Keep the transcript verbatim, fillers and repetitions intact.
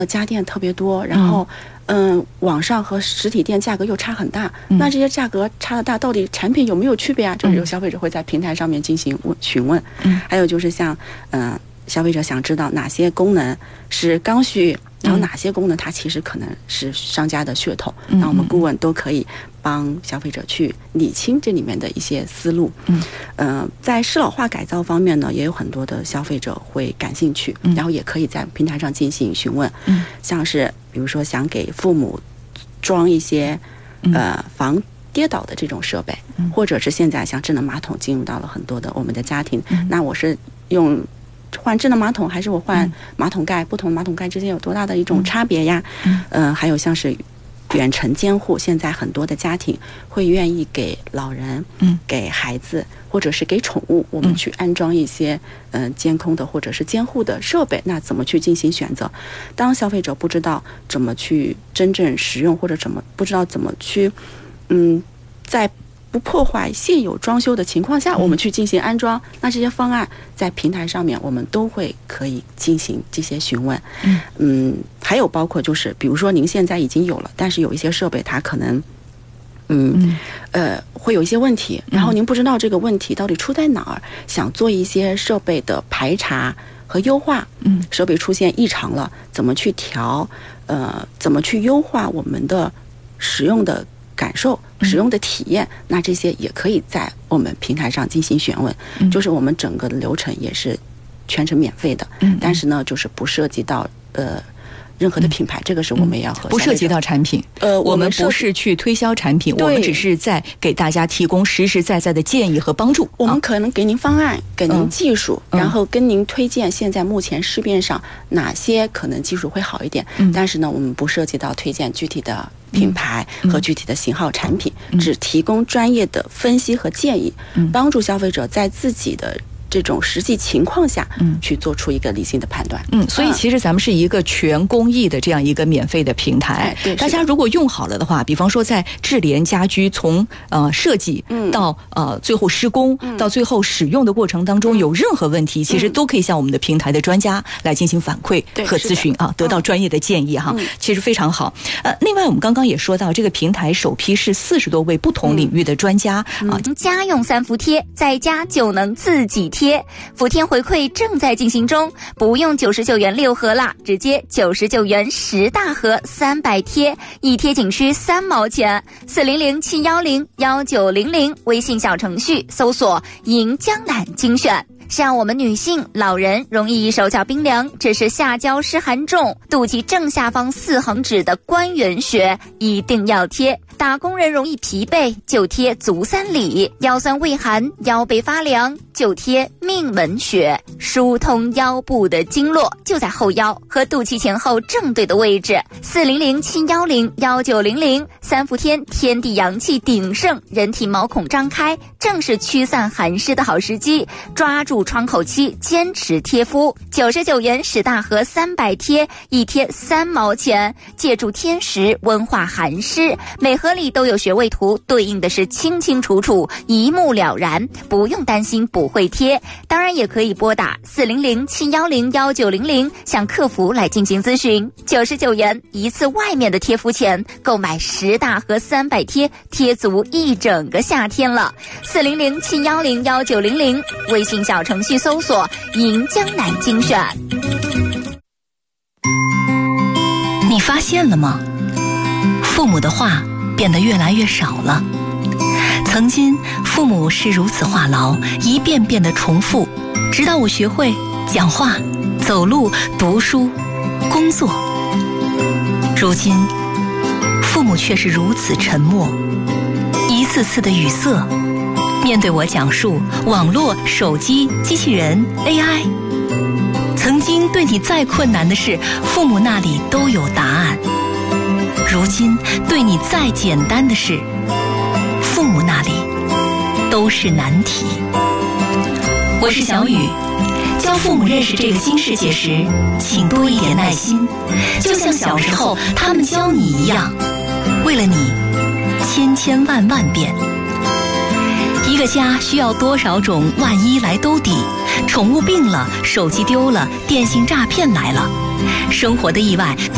家电特别多，然后嗯、呃，网上和实体店价格又差很大， 嗯、 那这些价格差的大，到底产品有没有区别啊？这有消费者会在平台上面进行问询问。嗯，还有就是像嗯、呃，消费者想知道哪些功能是刚需，然后哪些功能它其实可能是商家的噱头，那、嗯、我们顾问都可以帮消费者去理清这里面的一些思路。嗯，呃，在适老化改造方面呢，也有很多的消费者会感兴趣，嗯、然后也可以在平台上进行询问。嗯，像是比如说想给父母装一些呃防跌倒的这种设备，嗯、或者是现在像智能马桶进入到了很多的我们的家庭，嗯、那我是用换智能马桶还是我换马桶盖？嗯、不同马桶盖之间有多大的一种差别呀？嗯，呃，还有像是远程监护，现在很多的家庭会愿意给老人、嗯，给孩子或者是给宠物，我们去安装一些嗯、呃、监控的或者是监护的设备。那怎么去进行选择？当消费者不知道怎么去真正使用，或者怎么不知道怎么去嗯在不破坏现有装修的情况下，我们去进行安装，那这些方案在平台上面我们都会可以进行这些询问。嗯, 嗯还有包括就是比如说您现在已经有了，但是有一些设备它可能嗯呃会有一些问题，然后您不知道这个问题到底出在哪儿，想做一些设备的排查和优化。嗯，设备出现异常了，怎么去调，呃怎么去优化我们的使用的感受、使用的体验，嗯、那这些也可以在我们平台上进行询问。嗯、就是我们整个的流程也是全程免费的，嗯、但是呢，就是不涉及到呃任何的品牌，嗯、这个是我们也要和不涉及到产品。呃，我们不是去推销产品，我们只是在给大家提供实实在在的建议和帮助。 我们可能给您方案，给您技术，嗯、然后跟您推荐现在目前市面上哪些可能技术会好一点。嗯、但是呢，我们不涉及到推荐具体的品牌和具体的型号产品，嗯、只提供专业的分析和建议，嗯、帮助消费者在自己的这种实际情况下，嗯，去做出一个理性的判断。 嗯，所以其实咱们是一个全公益的这样一个免费的平台。哎，对，大家如果用好了的话，比方说在智联家居从呃设计到呃最后施工，嗯、到最后使用的过程当中，嗯、有任何问题，其实都可以向我们的平台的专家来进行反馈和咨询啊，得到专业的建议哈。嗯、其实非常好。呃，另外我们刚刚也说到，这个平台首批是四十多位不同领域的专家、嗯、啊， 家用三伏贴，在家就能自己贴。伏贴回馈正在进行中，不用九十九元六盒啦，直接九十九元十大盒三百贴，一贴仅需三毛钱。四零零七幺零幺九零零微信小程序搜索迎江南精选。像我们女性、老人容易手脚冰凉，这是下焦湿寒重，肚脐正下方四横指的关元穴一定要贴。打工人容易疲惫，就贴足三里；腰酸胃寒、腰背发凉，就贴命门穴，疏通腰部的经络，就在后腰和肚脐前后正对的位置。四零零七幺零幺九零零三伏天，天地阳气鼎盛，人体毛孔张开，正是驱散寒湿的好时机。抓住窗口期，坚持贴敷。九十九元十大盒三百贴，一贴三毛钱。借助天时温化寒湿，每盒里都有穴位图，对应的是清清楚楚，一目了然，不用担心不会贴。当然也可以拨打四零零七幺零幺九零零向客服来进行咨询。九十九元一次外面的贴敷钱，购买十大盒三百贴，贴足一整个夏天了。四零零七幺零幺九零零微信小程序搜索迎江南精选。 你发现了吗？父母的话变得越来越少了。曾经父母是如此话痨，一遍遍的重复，直到我学会讲话、走路、读书、工作。如今父母却是如此沉默，一次次的语塞，面对我讲述网络、手机、机器人、A I。 曾经对你再困难的事，父母那里都有答案。如今对你再简单的事，父母那里都是难题。我是小雨，教父母认识这个新世界时，请多一点耐心，就像小时候他们教你一样，为了你千千万万遍。一个家需要多少种万一来兜底？宠物病了，手机丢了，电信诈骗来了，生活的意外